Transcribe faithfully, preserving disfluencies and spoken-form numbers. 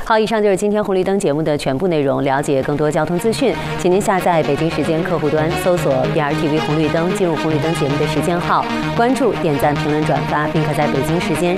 好，以上就是今天红绿灯节目的全部内容。了解更多交通资讯，请您下载北京时间客户端，搜索 B R T V 红绿灯，进入红绿灯节目的时间号，关注、点赞、评论、转发，并可在北京时间